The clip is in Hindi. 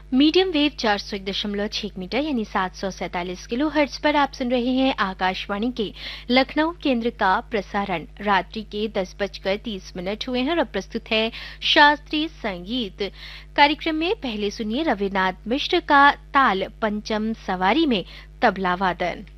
मीडियम वेव 401.6 मीटर यानी 747 किलो हर्ट्ज पर आप सुन रहे हैं आकाशवाणी के लखनऊ केंद्र का प्रसारण। रात्रि के 10:30 हुए हैं और अब प्रस्तुत है शास्त्रीय संगीत। कार्यक्रम में पहले सुनिए रविनाथ मिश्र का ताल पंचम सवारी में तबला वादन।